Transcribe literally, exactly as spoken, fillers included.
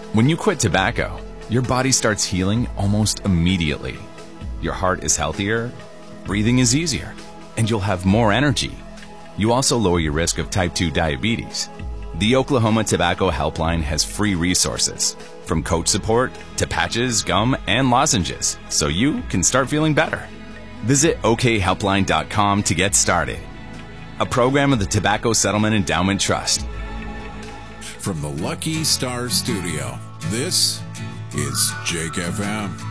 When you quit tobacco, your body starts healing almost immediately. Your heart is healthier, breathing is easier, and you'll have more energy. You also lower your risk of type two diabetes. The Oklahoma Tobacco Helpline has free resources, from coach support to patches, gum, and lozenges, so you can start feeling better. Visit O K helpline dot com to get started. A program of the Tobacco Settlement Endowment Trust. From the Lucky Star Studio, this is Jake F M.